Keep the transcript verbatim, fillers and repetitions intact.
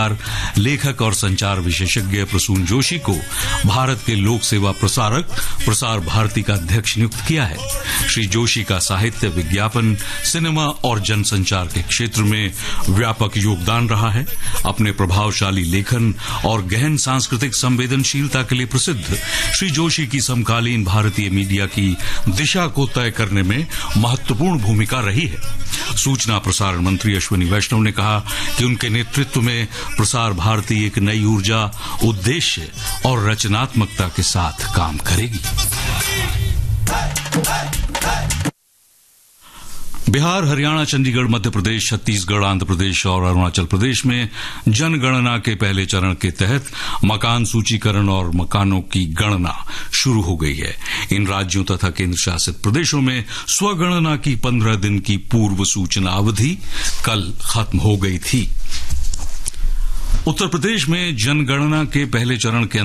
कलाकार, लेखक और संचार विशेषज्ञ प्रसून जोशी को भारत के लोक सेवा प्रसारक प्रसार भारती का अध्यक्ष नियुक्त किया है। श्री जोशी का साहित्य, विज्ञापन, सिनेमा और जनसंचार के क्षेत्र में व्यापक योगदान रहा है। अपने प्रभावशाली लेखन और गहन सांस्कृतिक संवेदनशीलता के लिए प्रसिद्ध श्री जोशी की समकालीन भारतीय मीडिया की दिशा को तय करने में महत्वपूर्ण भूमिका रही है। सूचना प्रसारण मंत्री अश्विनी वैष्णव ने कहा कि उनके नेतृत्व में प्रसार भारती एक नई ऊर्जा, उद्देश्य और रचनात्मकता के साथ काम करेगी। बिहार, हरियाणा, चंडीगढ़, मध्य प्रदेश, छत्तीसगढ़, आंध्र प्रदेश और अरुणाचल प्रदेश में जनगणना के पहले चरण के तहत मकान सूचीकरण और मकानों की गणना शुरू हो गई है। इन राज्यों तथा केंद्र शासित प्रदेशों में स्वगणना की पंद्रह दिन की पूर्व सूचना अवधि कल खत्म हो गई थी। उत्तर प्रदेश में जनगणना के पहले चरण के